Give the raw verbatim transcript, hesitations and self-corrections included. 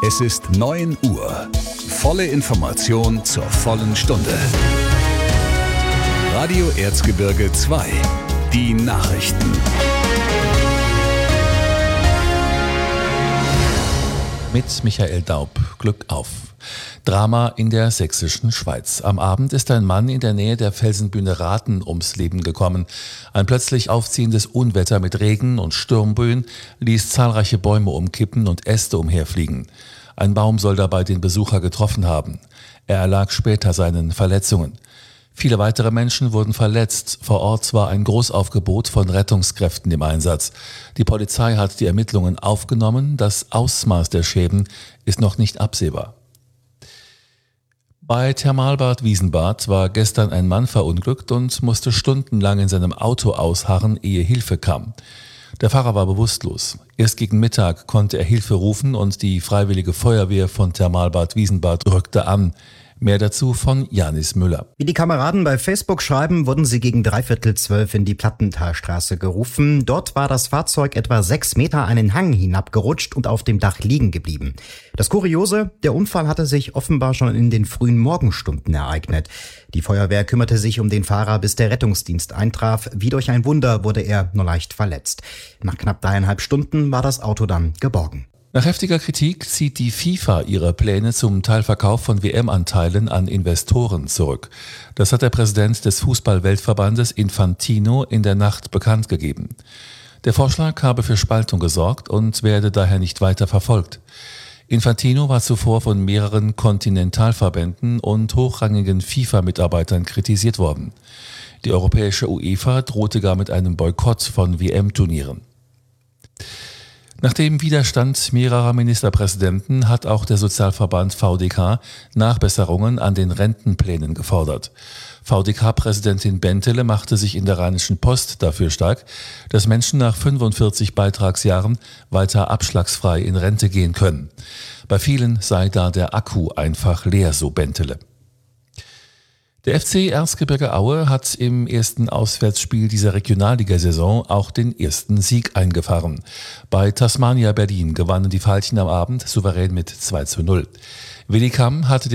Es ist neun Uhr. Volle Information zur vollen Stunde. Radio Erzgebirge zwei. Die Nachrichten. Mit Michael Daub. Glück auf. Drama in der sächsischen Schweiz. Am Abend ist ein Mann in der Nähe der Felsenbühne Rathen ums Leben gekommen. Ein plötzlich aufziehendes Unwetter mit Regen und Sturmböen ließ zahlreiche Bäume umkippen und Äste umherfliegen. Ein Baum soll dabei den Besucher getroffen haben. Er erlag später seinen Verletzungen. Viele weitere Menschen wurden verletzt. Vor Ort war ein Großaufgebot von Rettungskräften im Einsatz. Die Polizei hat die Ermittlungen aufgenommen. Das Ausmaß der Schäden ist noch nicht absehbar. Bei Thermalbad Wiesenbad war gestern ein Mann verunglückt und musste stundenlang in seinem Auto ausharren, ehe Hilfe kam. Der Fahrer war bewusstlos. Erst gegen Mittag konnte er Hilfe rufen und die Freiwillige Feuerwehr von Thermalbad Wiesenbad rückte an. Mehr dazu von Janis Müller. Wie die Kameraden bei Facebook schreiben, wurden sie gegen dreiviertel zwölf in die Plattentalstraße gerufen. Dort war das Fahrzeug etwa sechs Meter einen Hang hinabgerutscht und auf dem Dach liegen geblieben. Das Kuriose, der Unfall hatte sich offenbar schon in den frühen Morgenstunden ereignet. Die Feuerwehr kümmerte sich um den Fahrer, bis der Rettungsdienst eintraf. Wie durch ein Wunder wurde er nur leicht verletzt. Nach knapp dreieinhalb Stunden war das Auto dann geborgen. Nach heftiger Kritik zieht die FIFA ihre Pläne zum Teilverkauf von W M-Anteilen an Investoren zurück. Das hat der Präsident des Fußball-Weltverbandes Infantino in der Nacht bekannt gegeben. Der Vorschlag habe für Spaltung gesorgt und werde daher nicht weiter verfolgt. Infantino war zuvor von mehreren Kontinentalverbänden und hochrangigen FIFA-Mitarbeitern kritisiert worden. Die europäische UEFA drohte gar mit einem Boykott von W M-Turnieren. Nach dem Widerstand mehrerer Ministerpräsidenten hat auch der Sozialverband V D K Nachbesserungen an den Rentenplänen gefordert. V D K-Präsidentin Bentele machte sich in der Rheinischen Post dafür stark, dass Menschen nach fünfundvierzig Beitragsjahren weiter abschlagsfrei in Rente gehen können. Bei vielen sei da der Akku einfach leer, so Bentele. Der F C Erzgebirge Aue hat im ersten Auswärtsspiel dieser Regionalligasaison auch den ersten Sieg eingefahren. Bei Tasmania Berlin gewannen die Veilchen am Abend souverän mit zwei zu null. Willi Kamm hatte